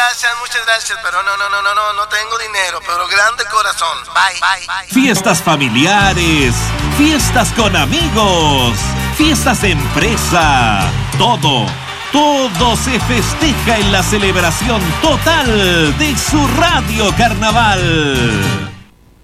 muchas gracias, pero no tengo dinero, pero grande corazón. Bye. Fiestas familiares, fiestas con amigos, fiestas de empresa, todo se festeja en la celebración total de su Radio Carnaval.